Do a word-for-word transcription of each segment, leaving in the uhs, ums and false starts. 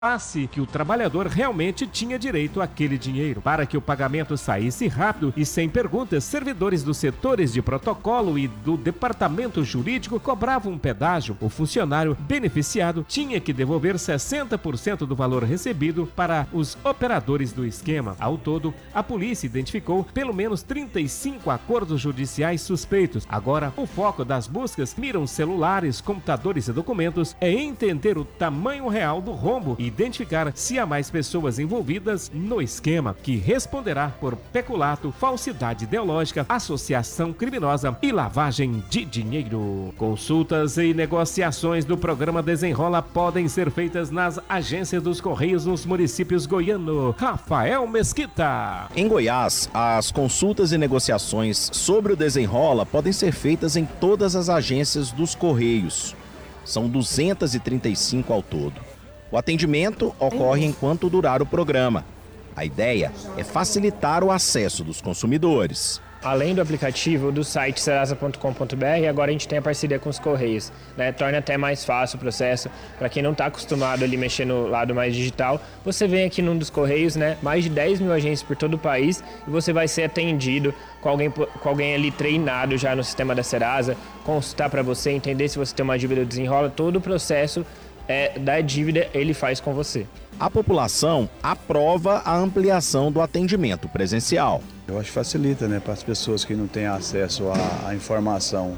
comprovasse que o trabalhador realmente tinha direito àquele dinheiro. Para que o pagamento saísse rápido e sem perguntas, servidores dos setores de protocolo e do departamento jurídico cobravam um pedágio. O funcionário beneficiado tinha que devolver sessenta por cento do valor recebido para os operadores do esquema. Ao todo, a polícia identificou pelo menos trinta e cinco acordos judiciais suspeitos. Agora, o foco das buscas miram celulares, computadores e documentos é entender o tamanho real do rombo e identificar se há mais pessoas envolvidas no esquema, que responderá por peculato, falsidade ideológica, associação criminosa e lavagem de dinheiro. Consultas e negociações do programa Desenrola podem ser feitas nas agências dos Correios nos municípios goiano. Rafael Mesquita. Em Goiás, as consultas e negociações sobre o Desenrola podem ser feitas em todas as agências dos Correios. São duzentas e trinta e cinco ao todo. O atendimento ocorre enquanto durar o programa. A ideia é facilitar o acesso dos consumidores. Além do aplicativo do site serasa ponto com ponto br, agora a gente tem a parceria com os Correios, né? Torna até mais fácil o processo. Para quem não está acostumado ali mexer no lado mais digital, você vem aqui num dos Correios, né? Mais de dez mil agências por todo o país, e você vai ser atendido com alguém, com alguém ali treinado já no sistema da Serasa, consultar para você, entender se você tem uma dívida desenrola, todo o processo é, da dívida ele faz com você. A população aprova a ampliação do atendimento presencial. Eu acho que facilita, né, para as pessoas que não têm acesso à, à informação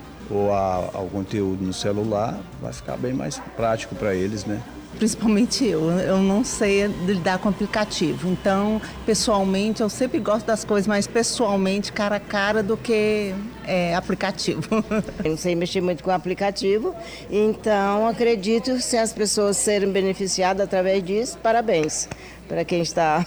ou a, ao conteúdo no celular, vai ficar bem mais prático para eles, né? Principalmente eu, eu não sei lidar com aplicativo, então pessoalmente eu sempre gosto das coisas mais pessoalmente, cara a cara, do que é, aplicativo. Eu não sei mexer muito com aplicativo, então acredito se as pessoas serem beneficiadas através disso, parabéns para quem está,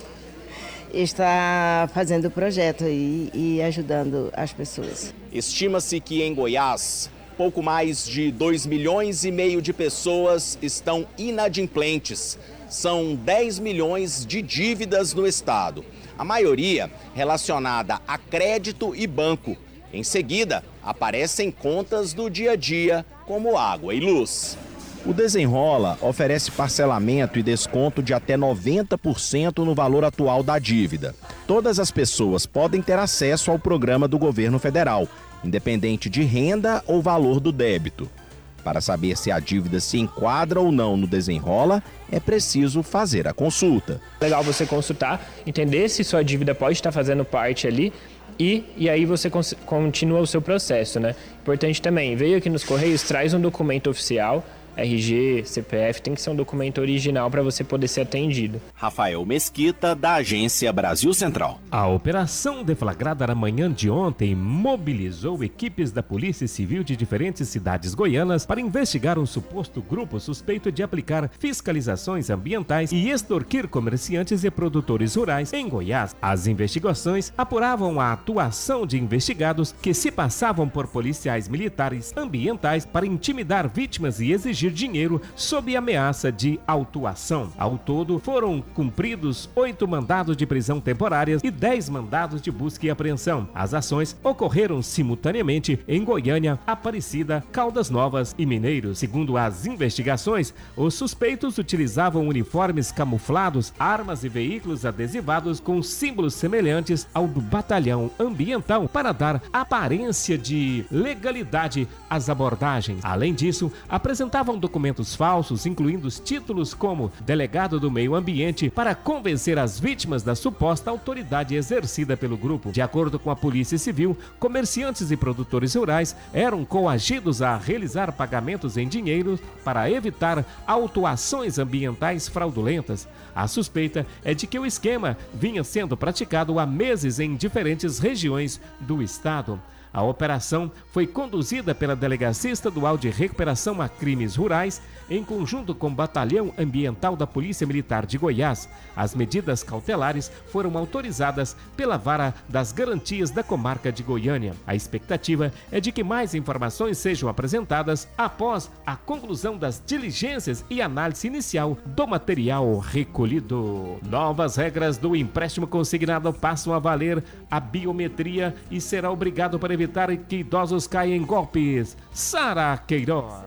está fazendo o projeto e, e ajudando as pessoas. Estima-se que em Goiás, pouco mais de dois milhões e meio de pessoas estão inadimplentes. São dez milhões de dívidas no estado, a maioria relacionada a crédito e banco. Em seguida, aparecem contas do dia a dia, como água e luz. O Desenrola oferece parcelamento e desconto de até noventa por cento no valor atual da dívida. Todas as pessoas podem ter acesso ao programa do governo federal, independente de renda ou valor do débito. Para saber se a dívida se enquadra ou não no Desenrola, é preciso fazer a consulta. Legal você consultar, entender se sua dívida pode estar fazendo parte ali e, e aí você cons- continua o seu processo, né? Importante também, veio aqui nos Correios, traz um documento oficial, R G, C P F, tem que ser um documento original para você poder ser atendido. Rafael Mesquita, da Agência Brasil Central. A operação deflagrada na manhã de ontem mobilizou equipes da Polícia Civil de diferentes cidades goianas para investigar um suposto grupo suspeito de aplicar fiscalizações ambientais e extorquir comerciantes e produtores rurais em Goiás. As investigações apuravam a atuação de investigados que se passavam por policiais militares ambientais para intimidar vítimas e exigir dinheiro sob ameaça de autuação. Ao todo, foram cumpridos oito mandados de prisão temporárias e dez mandados de busca e apreensão. As ações ocorreram simultaneamente em Goiânia, Aparecida, Caldas Novas e Mineiros. Segundo as investigações, os suspeitos utilizavam uniformes camuflados, armas e veículos adesivados com símbolos semelhantes ao do batalhão ambiental para dar aparência de legalidade às abordagens. Além disso, apresentavam documentos falsos, incluindo os títulos como delegado do meio ambiente, para convencer as vítimas da suposta autoridade exercida pelo grupo. De acordo com a Polícia Civil, comerciantes e produtores rurais eram coagidos a realizar pagamentos em dinheiro para evitar autuações ambientais fraudulentas. A suspeita é de que o esquema vinha sendo praticado há meses em diferentes regiões do estado. A operação foi conduzida pela Delegacia Estadual de Recuperação a Crimes Rurais, em conjunto com o Batalhão Ambiental da Polícia Militar de Goiás. As medidas cautelares foram autorizadas pela Vara das Garantias da Comarca de Goiânia. A expectativa é de que mais informações sejam apresentadas após a conclusão das diligências e análise inicial do material recolhido. Novas regras do empréstimo consignado passam a valer a biometria e será obrigado para evitar que idosos caem em golpes. Sara Queiroz.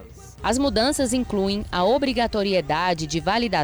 As mudanças incluem a obrigatoriedade de validação